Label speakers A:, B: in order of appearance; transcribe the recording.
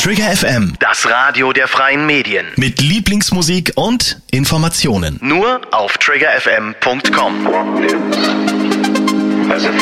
A: Trigger FM,
B: Das Radio der freien Medien.
A: mit Lieblingsmusik und Informationen.
B: Nur auf triggerfm.com.
C: As a